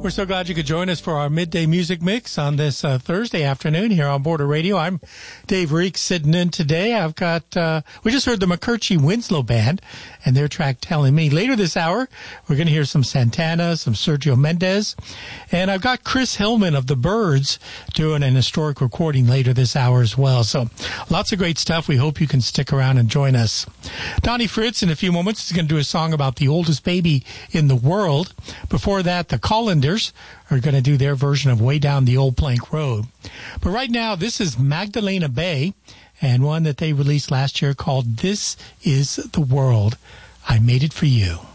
We're so glad you could join us for our midday music mix on this Thursday afternoon here on Border Radio. I'm Dave Reek sitting in today. I've got, we just heard the McCurchie Winslow Band and their track Telling Me. Later this hour, we're going to hear some Santana, some Sergio Mendes, and I've got Chris Hillman of the Byrds doing an historic recording later this hour as well. So lots of great stuff. We hope you can stick around and join us. Donnie Fritz in a few moments is going to do a song about the oldest baby in the world. Before that, the Collanders are going to do their version of Way Down the Old Plank Road. But right now, this is Magdalena Bay and one that they released last year called This Is the World. I Made It For You.